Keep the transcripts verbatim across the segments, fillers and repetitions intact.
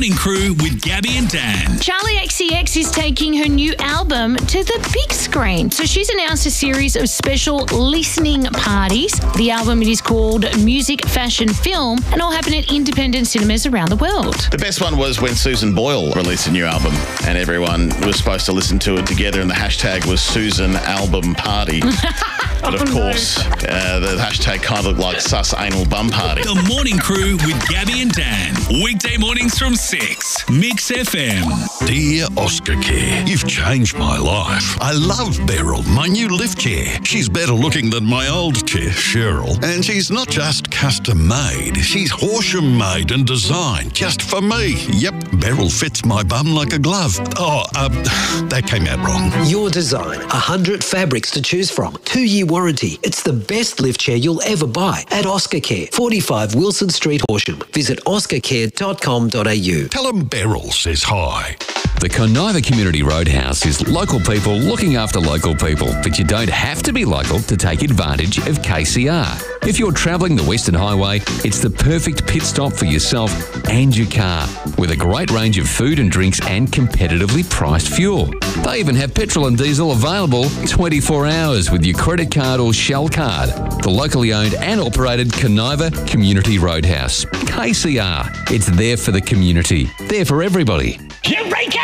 Morning Crew with Gabby and Dan. Charlie X C X is taking her new album to the big screen. So she's announced a series of special listening parties. The album it is called Music, Fashion, Film, and it'll happen at independent cinemas around the world. The best one was when Susan Boyle released a new album and everyone was supposed to listen to it together, and the hashtag was Susan Album Party. But of Oh, course, uh, the hashtag kind of looked like sus anal bum party. The Morning Crew with Gabby and Dan. Weekday mornings from six. Mix F M. Dear Oscar Care, you've changed my life. I love Beryl, my new lift chair. She's better looking than my old chair, Cheryl. And she's not just custom made, she's Horsham made and designed just for me. Yep, Beryl fits my bum like a glove. Oh, um, that came out wrong. Your design, one hundred fabrics to choose from, two-year warranty. It's the best lift chair you'll ever buy at Oscar Care, forty-five Wilson Street, Horsham. Visit oscar care dot com dot a u. Tell them Beryl says hi. The Conniva Community Roadhouse is local people looking after local people, but you don't have to be local to take advantage of K C R. If you're travelling the Western Highway, it's the perfect pit stop for yourself and your car, with a great range of food and drinks and competitively priced fuel. They even have petrol and diesel available twenty-four hours with your credit card or Shell card. The locally owned and operated Conniva Community Roadhouse. K C R. It's there for the community. There for everybody. Eureka!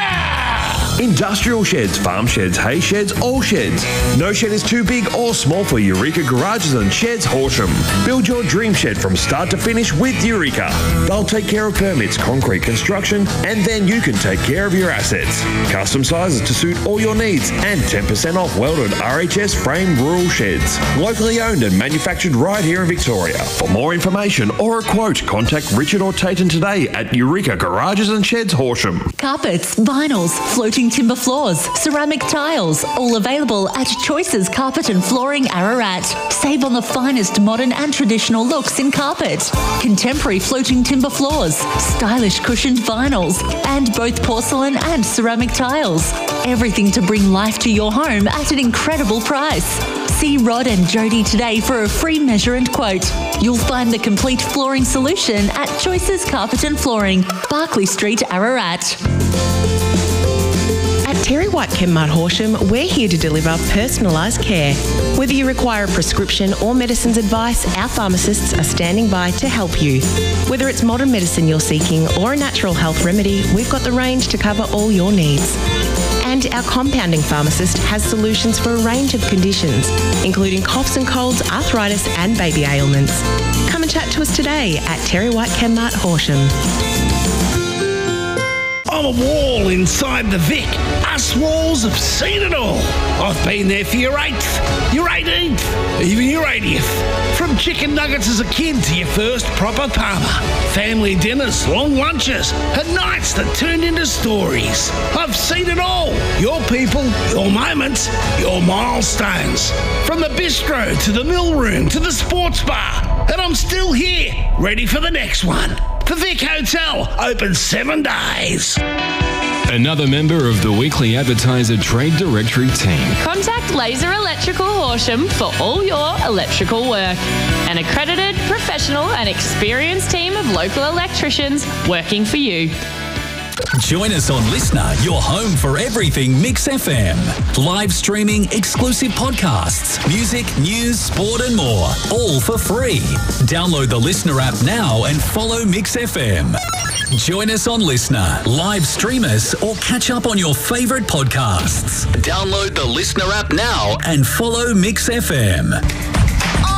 Industrial sheds, farm sheds, hay sheds, all sheds. No shed is too big or small for Eureka Garages and Sheds Horsham. Build your dream shed from start to finish with Eureka. They'll take care of permits, concrete construction, and then you can take care of your assets. Custom sizes to suit all your needs and ten percent off welded R H S frame rural sheds. Locally owned and manufactured right here in Victoria. For more information or a quote, contact Richard or Tayton today at Eureka Garages and Sheds Horsham. Carpets, vinyls, floating timber floors, ceramic tiles, all available at Choices Carpet and Flooring Ararat. Save on the finest modern and traditional looks in carpet, contemporary floating timber floors, stylish cushioned vinyls, and both porcelain and ceramic tiles. Everything to bring life to your home at an incredible price. See Rod and Jody today for a free measure and quote. You'll find the complete flooring solution at Choices Carpet and Flooring, Barclay Street, Ararat. At Terry White Chemmart Horsham, we're here to deliver personalised care. Whether you require a prescription or medicines advice, our pharmacists are standing by to help you. Whether it's modern medicine you're seeking or a natural health remedy, we've got the range to cover all your needs. And our compounding pharmacist has solutions for a range of conditions, including coughs and colds, arthritis and baby ailments. Come and chat to us today at Terry White Chemmart Horsham. I'm a wall inside the Vic. Us walls have seen it all. I've been there for your eighth, your eighteenth, even your eightieth. From chicken nuggets as a kid to your first proper Palmer. Family dinners, long lunches, and nights that turned into stories. I've seen it all. Your people, your moments, your milestones. From the bistro to the mill room to the sports bar. And I'm still here, ready for the next one. The Vic Hotel, open seven days. Another member of the Weekly Advertiser Trade Directory team. Contact Laser Electrical Horsham for all your electrical work. An accredited, professional and experienced team of local electricians working for you. Join us on Listener, your home for everything Mix F M. Live streaming, exclusive podcasts, music, news, sport and more. All for free. Download the Listener app now and follow Mix F M. Join us on Listener, live stream us or catch up on your favourite podcasts. Download the Listener app now and follow Mix F M.